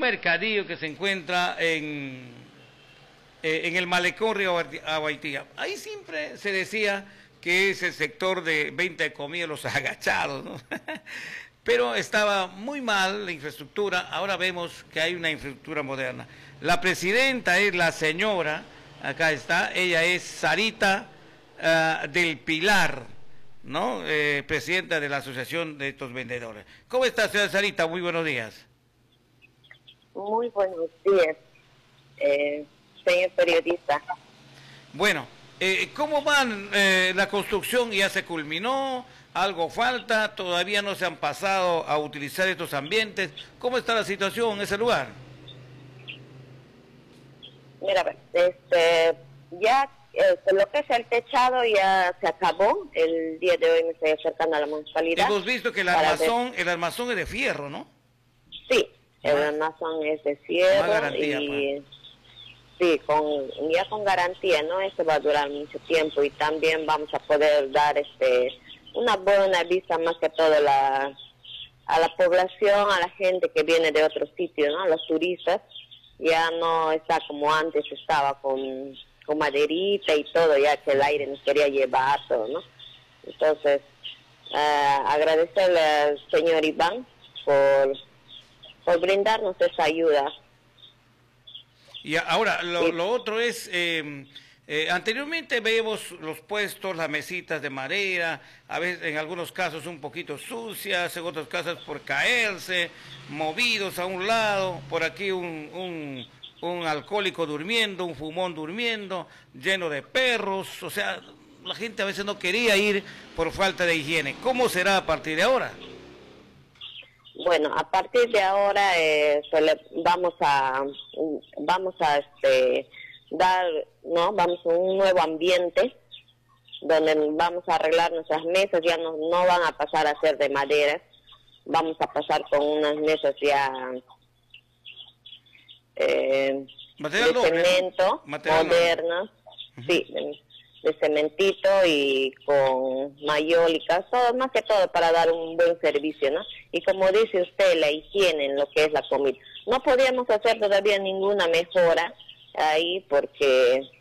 mercadillo que se encuentra en el malecón Río Abaitía. Ahí siempre se decía que es el sector de venta de comida, los agachados, ¿no? Pero estaba muy mal la infraestructura, ahora vemos que hay una infraestructura moderna. La presidenta es la señora, acá está, ella es Sarita del Pilar, ¿no? Presidenta de la Asociación de estos vendedores. ¿Cómo está, señora Sarita? Muy buenos días. Muy buenos días, señor periodista. Bueno, ¿cómo van la construcción? ¿Ya se culminó? ¿Algo falta? ¿Todavía no se han pasado a utilizar estos ambientes? ¿Cómo está la situación en ese lugar? Mira, a ver, ya lo que es el techado ya se acabó. El día de hoy me estoy acercando a la municipalidad. Hemos visto que el armazón es de fierro, ¿no? Sí, el armazón es de fierro. Más garantía, y sí, ya con garantía, ¿no? Esto va a durar mucho tiempo y también vamos a poder dar una buena vista más que todo a la población, a la gente que viene de otros sitios, ¿no? A los turistas. Ya no está como antes estaba con maderita y todo, ya que el aire nos quería llevar todo, ¿no? Entonces, agradecerle al señor Iván por brindarnos esa ayuda. Y ahora, lo otro es, anteriormente veíamos los puestos, las mesitas de madera, a veces en algunos casos un poquito sucias, en otros casos por caerse, movidos a un lado, por aquí un alcohólico durmiendo, un fumón durmiendo, lleno de perros, o sea, la gente a veces no quería ir por falta de higiene. ¿Cómo será a partir de ahora? Bueno, a partir de ahora vamos a dar, ¿no? Vamos a un nuevo ambiente donde vamos a arreglar nuestras mesas, ya no van a pasar a ser de madera, vamos a pasar con unas mesas ya de cemento, modernas, sí, de cementito y con mayólicas, todo, más que todo para dar un buen servicio, ¿no? Y como dice usted, la higiene en lo que es la comida. No podíamos hacer todavía ninguna mejora ahí porque